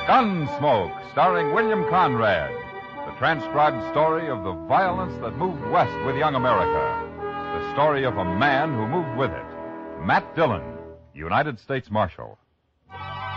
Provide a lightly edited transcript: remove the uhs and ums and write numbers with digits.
Gunsmoke, starring William Conrad. The transcribed story of the violence that moved west with young America. The story of a man who moved with it. Matt Dillon, United States Marshal.